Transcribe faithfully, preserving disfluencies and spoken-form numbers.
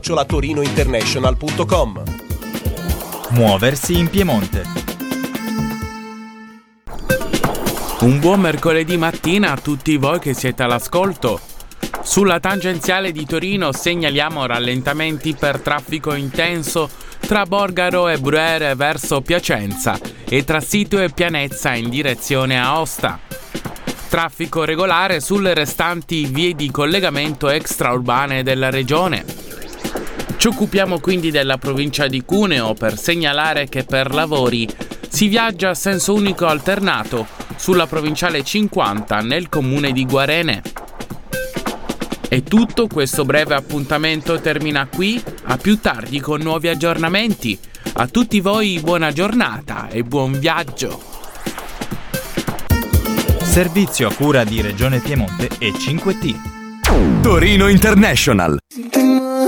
chiocciola torinointernational punto com. Muoversi in Piemonte. Un buon mercoledì mattina a tutti voi che siete all'ascolto. Sulla tangenziale di Torino segnaliamo rallentamenti per traffico intenso tra Borgaro e Brera verso Piacenza e tra Sito e Pianezza in direzione Aosta. Traffico regolare sulle restanti vie di collegamento extraurbane della regione. Ci occupiamo quindi della provincia di Cuneo per segnalare che per lavori si viaggia a senso unico alternato sulla provinciale cinquanta nel comune di Guarene. E tutto, questo breve appuntamento termina qui, a più tardi con nuovi aggiornamenti. A tutti voi buona giornata e buon viaggio. Servizio a cura di Regione Piemonte e cinque T. Torino International.